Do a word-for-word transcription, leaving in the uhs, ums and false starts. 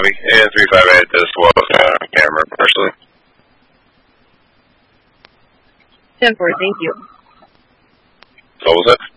Abby. And three five eight as well as uh, camera, partially. ten four, thank you. So what was that?